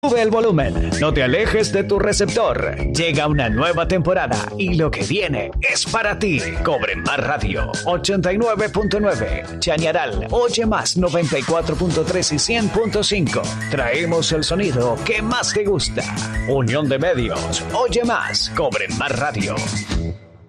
Sube el volumen, no te alejes de tu receptor. Llega una nueva temporada y lo que viene es para ti. Cobre Más Radio 89.9, Chañaral, Oye Más 94.3 y 100.5. Traemos el sonido que más te gusta. Unión de Medios, Oye Más, Cobre Más Radio.